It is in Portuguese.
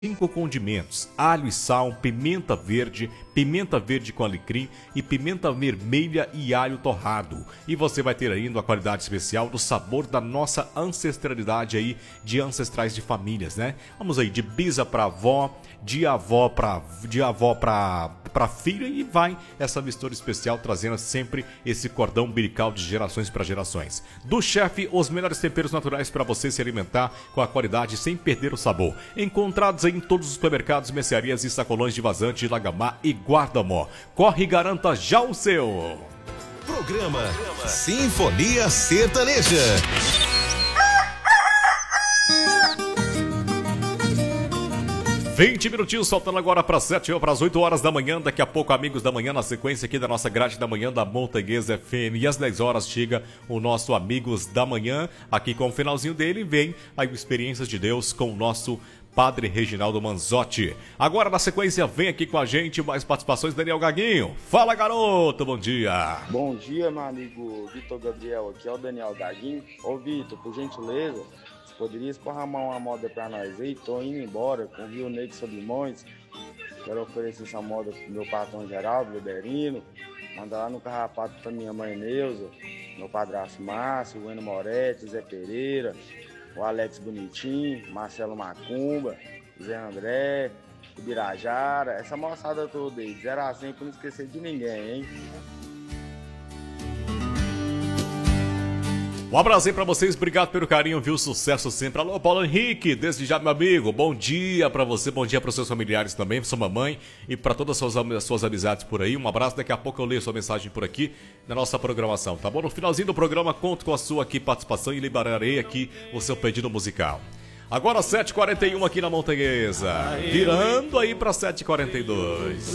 5 condimentos: alho e sal, pimenta verde com alecrim e pimenta vermelha e alho torrado. E você vai ter ainda a qualidade especial do sabor da nossa ancestralidade aí, de ancestrais de famílias, né? Vamos aí, de bisa para avó, de avó para filha, e vai essa mistura especial trazendo sempre esse cordão umbilical de gerações para gerações. Do chefe, os melhores temperos naturais para você se alimentar com a qualidade sem perder o sabor. Encontrados em todos os supermercados, mercearias e sacolões de Vazante, Lagamar e Guardamó. Corre e garanta já o seu. Programa Sinfonia Sertaneja. 20 minutinhos, faltando agora para 7 ou para as 8 horas da manhã. Daqui a pouco, amigos da manhã, na sequência aqui da nossa grade da manhã da Montanhesa FM. E às 10 horas chega o nosso Amigos da Manhã. Aqui com o finalzinho dele vem a Experiências de Deus com o nosso Padre Reginaldo Manzotti. Agora, na sequência, vem aqui com a gente mais participações, Daniel Gaguinho. Fala, garoto, bom dia. Bom dia, meu amigo Vitor Gabriel. Aqui é o Daniel Gaguinho. Ô, Vitor, por gentileza, você poderia esparramar uma moda pra nós aí? Tô indo embora com o Rio Negro Solimões. Quero oferecer essa moda pro meu patrão Geraldo Liberino. Mandar lá no Carrapato pra minha mãe Neuza, meu padrasto Márcio, o Eno Moretti, Zé Pereira, o Alex Bonitinho, Marcelo Macumba, Zé André, Ibirajara, essa moçada toda aí, de 0 a 100 pra não esquecer de ninguém, hein? Um abraço aí pra vocês, obrigado pelo carinho, viu? Sucesso sempre. Alô, Paulo Henrique, desde já, meu amigo, bom dia pra você, bom dia pros seus familiares também, pra sua mamãe e pra todas as suas amizades por aí. Um abraço, daqui a pouco eu leio sua mensagem por aqui na nossa programação, tá bom? No finalzinho do programa, conto com a sua aqui participação e liberarei aqui o seu pedido musical. Agora 7h41 aqui na Montanhesa, virando aí pra 7h42.